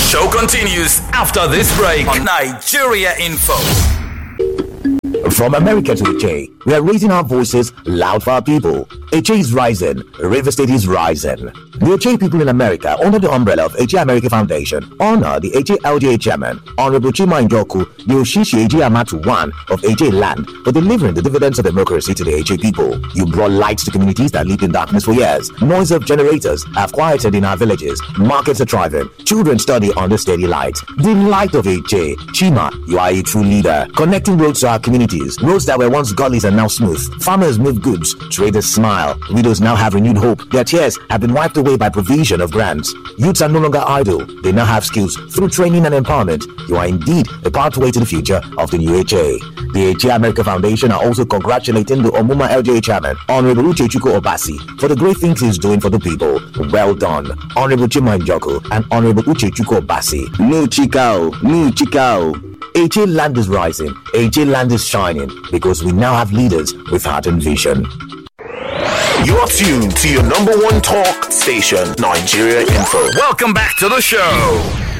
show continues after this break on Nigeria Info. From America to HA, we are raising our voices loud for our people. HA is rising. River State is rising. The HA people in America, under the umbrella of HA America Foundation, honor the HA LGA chairman, Honorable Chima Njoku, the Oshishi HA Amatu I of HA land, for delivering the dividends of democracy to the HA people. You brought light to communities that lived in darkness for years. Noise of generators have quieted in our villages. Markets are thriving. Children study under steady light. The light of HA. Chima, you are a true leader. Connecting roads to our communities. Roads that were once gullies are now smooth. Farmers move goods. Traders smile. Widows now have renewed hope. Their tears have been wiped away by provision of grants. Youths are no longer idle. They now have skills through training and empowerment. You are indeed a pathway to the future of the new HA. The HA America Foundation are also congratulating the Omuma LGA chairman, Honorable Uchechukwu Obasi, for the great things he's doing for the people. Well done, Honorable Chima Njoku and Honorable Uchechukwu Obasi. No chikao, no chikao. HA land is rising. HA land is shining because we now have leaders with heart and vision. You're tuned to your number one talk station, Nigeria Info. Welcome back to the show.